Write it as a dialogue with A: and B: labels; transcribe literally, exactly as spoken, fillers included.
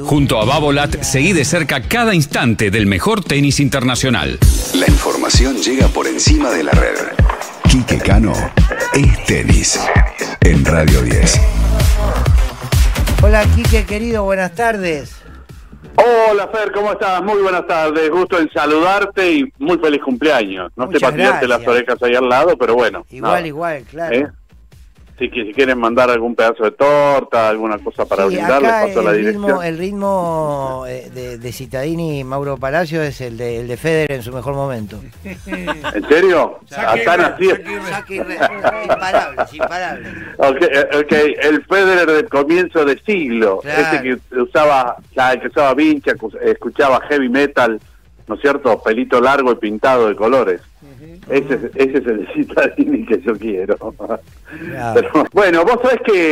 A: Junto a Babolat, seguí de cerca cada instante del mejor tenis internacional.
B: La información llega por encima de la red. Quique Cano es tenis en Radio diez.
C: Hola Quique, querido, buenas tardes.
D: Hola Fer, ¿cómo estás? Muy buenas tardes, gusto en saludarte y muy feliz cumpleaños. No
C: Muchas
D: sé para tirarte las orejas ahí al lado, pero bueno.
C: Igual,
D: nada.
C: igual, claro.
D: ¿Eh? Si, si quieren mandar algún pedazo de torta, alguna cosa para
C: Sí,
D: brindar, les
C: acá
D: paso la
C: el
D: dirección.
C: ritmo, el ritmo eh, de, de Cittadini y Mauro Palacio es el de, el de Federer en su mejor momento.
D: ¿En serio? ¿Están así?
C: Imparables, imparables.
D: Okay, ok, el Federer del comienzo de siglo,
C: Claro.
D: ese que usaba, la que usaba vincha, escuchaba heavy metal, ¿no es cierto? Pelito largo y pintado de colores. Ese, ese es el Cittadini que yo quiero.
C: Claro.
D: Pero, bueno, vos sabés que